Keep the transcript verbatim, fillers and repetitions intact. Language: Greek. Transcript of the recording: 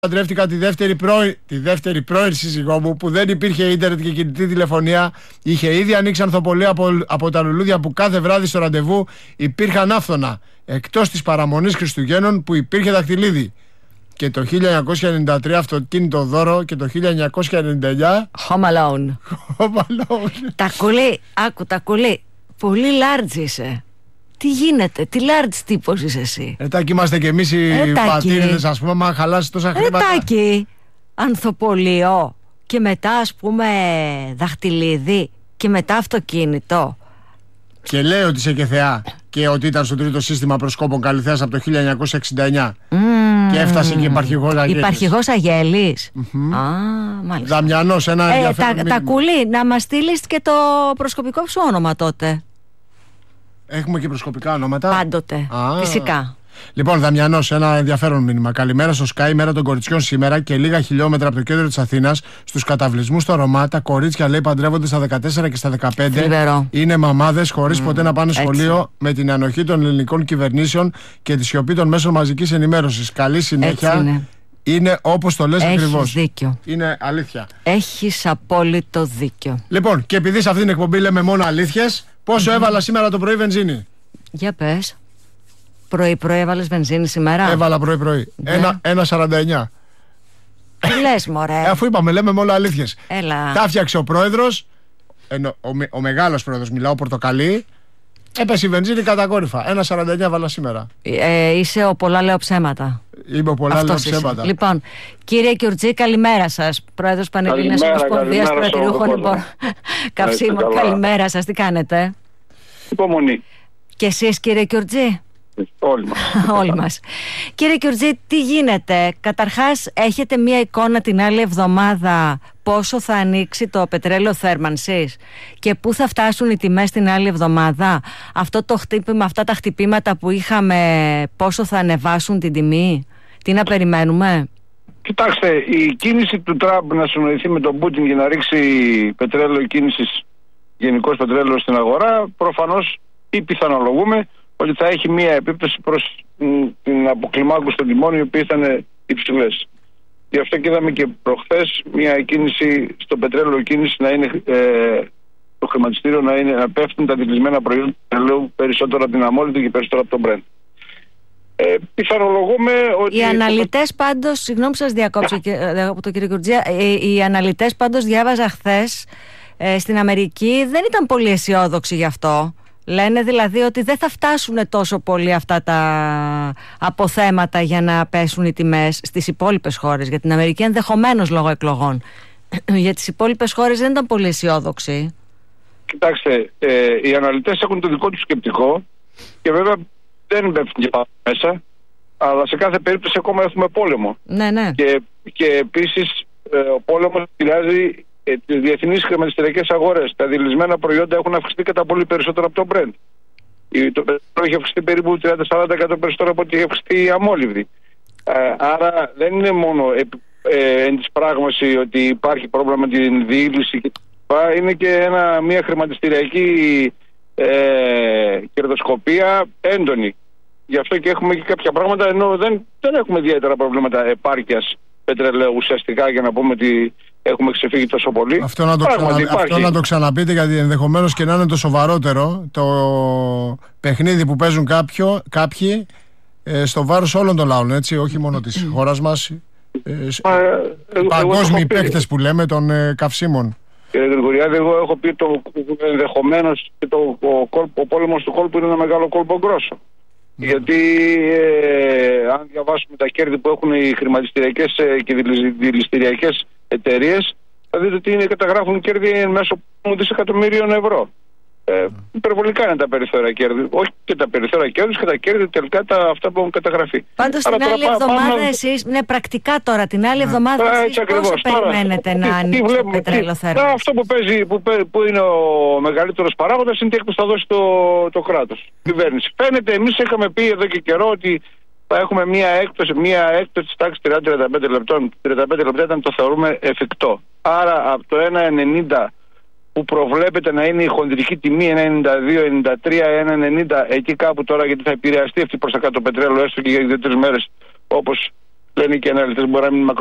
Παντρεύτηκα τη δεύτερη, πρώην, τη δεύτερη πρώην σύζυγό μου που δεν υπήρχε ίντερνετ και κινητή τηλεφωνία. Είχε ήδη ανοίξει ανθοπολία από, από τα λουλούδια που κάθε βράδυ στο ραντεβού υπήρχαν άφθονα. Εκτός της παραμονής Χριστουγέννων που υπήρχε δαχτυλίδι. Και το χίλια εννιακόσια ενενήντα τρία αυτοκίνητο δώρο και το χίλια εννιακόσια ενενήντα εννιά Home Alone. Home Alone. Τα κουλή, άκου τα κουλή. Πολύ large είσαι. Τι γίνεται, τι large τύπος είσαι εσύ. Ετάκι είμαστε κι εμείς οι πατήριδες, ας πούμε, μα χαλάσει τόσα χρήματα. Ετάκι, ανθοπολείο και μετά ας πούμε δαχτυλίδι και μετά αυτοκίνητο. Και λέει ότι είσαι και θεά και ότι ήταν στο τρίτο σύστημα προσκόπων Καλυθέας από το χίλια εννιακόσια εξήντα εννιά. Mm. Και έφτασε και υπαρχηγός Αγέλης. Υπαρχηγός Αγέλης. Mm-hmm. Α, μάλιστα. Δαμιανός, ένα ε, ενδιαφέρον τα, τα κουλή, να μας στείλεις και το προσκοπικό σου όνομα τότε. Έχουμε και προσκοπικά ονόματα. Πάντοτε, ah. φυσικά. Λοιπόν, Δαμιανός, ένα ενδιαφέρον μήνυμα. Καλημέρα στο Sky, μέρα των κοριτσιών σήμερα και λίγα χιλιόμετρα από το κέντρο της Αθήνας. Στους καταβλισμούς στο Ρωμά, τα κορίτσια λέει παντρεύονται στα δεκατέσσερα και στα δεκαπέντε. Θλιβερό. Είναι μαμάδες χωρίς mm, ποτέ να πάνε σχολείο, έτσι. Με την ανοχή των ελληνικών κυβερνήσεων και τη σιωπή των μέσων μαζικής ενημέρωσης. Καλή συνέχεια. Είναι. Είναι όπως το λες ακριβώς. Έχεις δίκιο. Είναι αλήθεια. Έχεις απόλυτο δίκιο. Λοιπόν, και επειδή σε αυτήν την εκπομπή λέμε μόνο αλήθειες, πόσο mm-hmm. έβαλα σήμερα το πρωί βενζίνη? Για πες. Πρωί-πρωί έβαλες βενζίνη σήμερα? Έβαλα πρωί-πρωί. Ένα, ένα σαράντα εννιά. Τι λες μωρέ? Ε, αφού είπαμε, λέμε μόνο αλήθειες. Έλα. Τα φτιάξε ο πρόεδρος, ενώ, ο, ο μεγάλος πρόεδρος, μιλάω πορτοκαλί. Έπεσε η βενζίνη κατακόρυφα. ένα σαράντα εννιά έβαλα σήμερα. Ε, είσαι ο πολλά λέω ψέματα. Είμαι ο πολλά λέω ψέματα. Λοιπόν, κύριε Κιουρτζή, καλημέρα σας. Πρόεδρος Πανελλήνιας Ομοσπονδίας Πρατηριούχων Καυσίμων. Καλημέρα σας, τι κάνετε? Υπομονή. Και εσείς κύριε Κιουρτζή? Όλοι μας. Όλοι μας. Κύριε Κιουρτζή, τι γίνεται? Καταρχάς έχετε μία εικόνα την άλλη εβδομάδα πόσο θα ανοίξει το πετρέλαιο θέρμανσης και πού θα φτάσουν οι τιμές την άλλη εβδομάδα? Αυτό το χτύπημα, αυτά τα χτυπήματα που είχαμε, πόσο θα ανεβάσουν την τιμή? Τι να περιμένουμε? Κοιτάξτε, η κίνηση του Τραμπ να συνοηθεί με τον Πούτιν για να ρίξει πετρέλαιο κίνησης, γενικώς πετρέλαιο στην αγορά, προφανώς ή πιθανολογούμε ότι θα έχει μία επίπτωση προς την αποκλιμάκωση των τιμών, οι οποίες ήταν υψηλές. Γι' αυτό και είδαμε και προχθές μία κίνηση στο πετρέλαιο κίνηση να είναι ε, το χρηματιστήριο να, είναι, να πέφτουν τα δηλισμένα προϊόντα του πετρελαίου περισσότερο από την αμόλυντη και περισσότερο από τον Brent. Ε, πιθανολογούμε ότι... Οι αναλυτές πάντως, συγγνώμη που σας διακόψω από τον κύριο Κιουρτζία, οι, οι αναλυτές πάντως διάβαζα χθες ε, στην Αμερική δεν ήταν πολύ αισιόδοξοι γι' αυτό. Λένε δηλαδή ότι δεν θα φτάσουν τόσο πολύ αυτά τα αποθέματα για να πέσουν οι τιμές στις υπόλοιπες χώρες. Για την Αμερική ενδεχομένως λόγω εκλογών. Για τις υπόλοιπες χώρες δεν ήταν πολύ αισιόδοξοι. Κοιτάξτε, ε, οι αναλυτές έχουν το δικό τους σκεπτικό και βέβαια δεν πέφτουν και πάνω μέσα, αλλά σε κάθε περίπτωση ακόμα έχουμε πόλεμο. Ναι, ναι. Και, και επίσης ε, ο πόλεμος επηρεάζει ε, τις διεθνείς χρηματιστηριακές αγορές. Τα δηλισμένα προϊόντα έχουν αυξηθεί κατά πολύ περισσότερο από το Brent. Το πετρέλαιο έχει αυξηθεί περίπου τριάντα με σαράντα τοις εκατό περισσότερο από ό,τι έχει αυξηθεί η αμόλυβδη. Ε, άρα δεν είναι μόνο ε, ε, εν της πράγμαση ότι υπάρχει πρόβλημα με την διήλυση και είναι και ένα, μια χρηματιστηριακή ε, κερδοσκοπία έντονη. Γι' αυτό και έχουμε και κάποια πράγματα, ενώ δεν, δεν έχουμε ιδιαίτερα προβλήματα επάρκειας πετρελαίου ουσιαστικά για να πούμε ότι έχουμε ξεφύγει τόσο πολύ. Αυτό να το, ξανα... Αυτό να το ξαναπείτε, γιατί ενδεχομένως και να είναι το σοβαρότερο το παιχνίδι που παίζουν κάποιο, κάποιοι ε, στο βάρος όλων των λαών, έτσι, όχι μόνο της χώρας μας, ε, ε, παγκόσμιοι παίκτες που λέμε των ε, καυσίμων. Κύριε Γρηγοριάδη, εγώ έχω πει το ενδεχομένως και το, ο, κόλπο, ο πόλεμος του κόλπου είναι ένα μεγάλο κόλπο γκρόσο. Mm. Γιατί ε, αν διαβάσουμε τα κέρδη που έχουν οι χρηματιστηριακές ε, και δηληστηριακές εταιρείες, θα δείτε ότι είναι, καταγράφουν κέρδη μέσω δισεκατομμύριων ευρώ. Ε, mm. Υπερβολικά είναι τα περιθώρια κέρδη. Όχι και τα περιθώρια κέρδη, και τα κέρδη τελικά τα, αυτά που έχουν καταγραφεί. Πάντως την άλλη πά, εβδομάδα πάμε... εσείς, ναι, πρακτικά τώρα, την άλλη εβδομάδα yeah. εσείς πώς περιμένετε να ανοίξει το πετρέλαιο θέρμανσης? Αυτό που παίζει, που, που είναι ο μεγαλύτερος παράγοντας είναι τι έκπτωση θα δώσει το, το κράτος, η κυβέρνηση. Φαίνεται, εμείς είχαμε πει εδώ και καιρό ότι θα έχουμε μία έκπτωση, μία έκπτωση της τάξης τριάντα με τριάντα πέντε λεπτών. τριάντα πέντε λεπτά ήταν, το θεωρούμε εφικτό. Άρα από το ένα ενενήντα που προβλέπεται να είναι η χονδρική τιμή ένα ενενήντα δύο ενενήντα τρία ένα ενενήντα, εκεί κάπου τώρα, γιατί θα επηρεαστεί αυτή προς τα κάτω πετρέλαιο έστω και για δύο τρεις μέρες, όπως λένε και οι αναλυτές, μπορεί να μην